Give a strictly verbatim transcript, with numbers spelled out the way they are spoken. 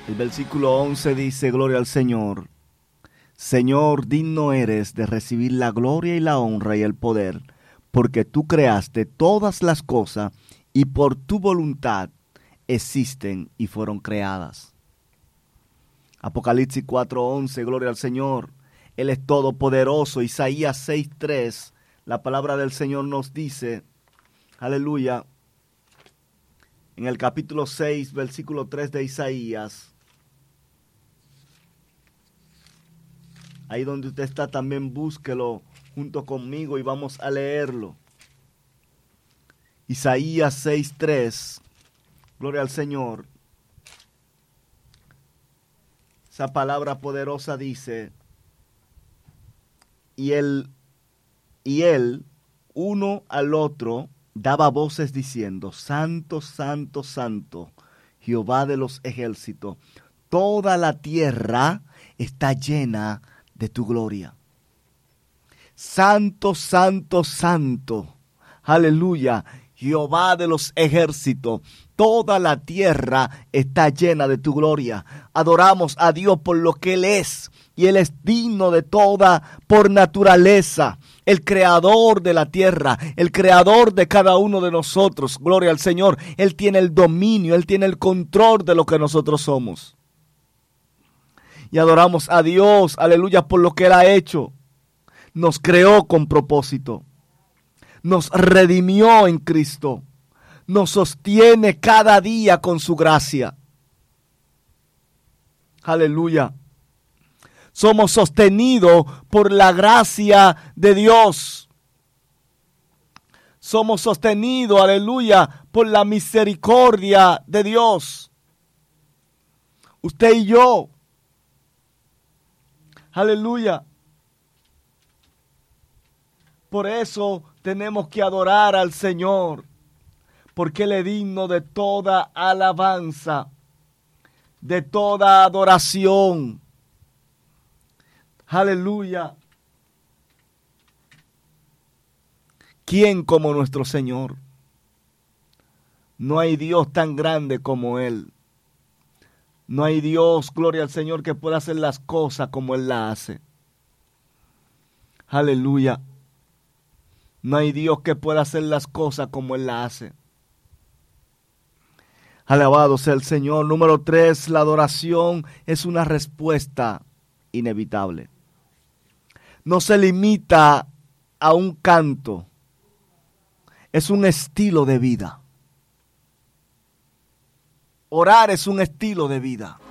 El versículo once dice, gloria al Señor. Señor, digno eres de recibir la gloria y la honra y el poder, porque tú creaste todas las cosas y por tu voluntad existen y fueron creadas. Apocalipsis cuatro once, gloria al Señor. Él es todopoderoso. Isaías seis tres, la palabra del Señor nos dice, aleluya, en el capítulo seis, versículo tres de Isaías, ahí donde usted está también búsquelo junto conmigo y vamos a leerlo. Isaías seis tres, gloria al Señor. Esa palabra poderosa dice, y él, y él, uno al otro, daba voces diciendo, Santo, Santo, Santo, Jehová de los ejércitos, toda la tierra está llena de tu gloria. Santo, Santo, Santo, aleluya, Jehová de los ejércitos, toda la tierra está llena de tu gloria. Adoramos a Dios por lo que Él es, y Él es digno de toda por naturaleza. El creador de la tierra, el creador de cada uno de nosotros, gloria al Señor. Él tiene el dominio, Él tiene el control de lo que nosotros somos. Y adoramos a Dios, aleluya, por lo que Él ha hecho. Nos creó con propósito. Nos redimió en Cristo. Nos sostiene cada día con su gracia. Aleluya. Somos sostenidos por la gracia de Dios. Somos sostenidos, aleluya, por la misericordia de Dios. Usted y yo. Aleluya. Por eso tenemos que adorar al Señor, porque Él es digno de toda alabanza, de toda adoración. Aleluya. ¿Quién como nuestro Señor? No hay Dios tan grande como Él. No hay Dios, gloria al Señor, que pueda hacer las cosas como Él las hace. Aleluya. No hay Dios que pueda hacer las cosas como Él las hace. Alabado sea el Señor. Número tres, la adoración es una respuesta inevitable. No se limita a un canto. Es un estilo de vida. Orar es un estilo de vida.